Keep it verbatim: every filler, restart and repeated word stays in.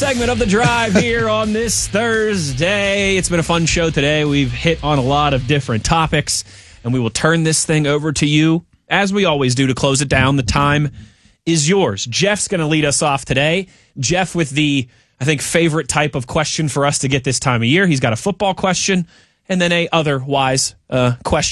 segment of The Drive here on this Thursday. It's been a fun show today. We've hit on a lot of different topics, and we will turn this thing over to you, as we always do, to close it down. The time is yours. Jeff's going to lead us off today. Jeff with the, I think, favorite type of question for us to get this time of year. He's got a football question and then a otherwise uh, question.